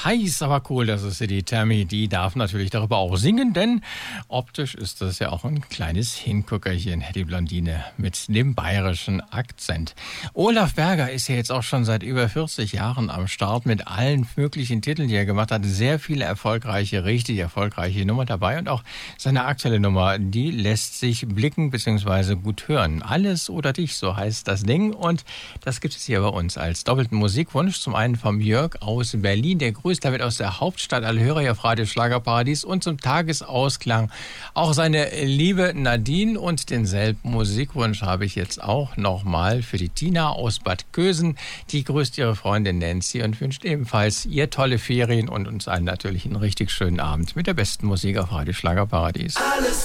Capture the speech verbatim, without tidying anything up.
heiß, aber cool, das ist die Tammy. Die darf natürlich darüber auch singen, denn optisch ist das ja auch ein kleines Hinguckerchen, die Blondine mit dem bayerischen Akzent. Olaf Berger ist ja jetzt auch schon seit über vierzig Jahren am Start mit allen möglichen Titeln, die er gemacht hat. Sehr viele erfolgreiche, richtig erfolgreiche Nummer dabei und auch seine aktuelle Nummer, die lässt sich blicken bzw. gut hören. Alles oder dich, so heißt das Ding, und das gibt es hier bei uns als doppelten Musikwunsch. Zum einen vom Jörg aus Berlin, der grüßt damit aus der Hauptstadt alle Hörer hier auf Radio Schlagerparadies, und zum Tagesausklang auch seine liebe Nadine, und denselben Musikwunsch habe ich jetzt auch nochmal für die Tina aus Bad Kösen. Die grüßt ihre Freundin Nancy und wünscht ebenfalls ihr tolle Ferien und uns allen natürlich einen richtig schönen Abend mit der besten Musik auf Radio Schlagerparadies. Alles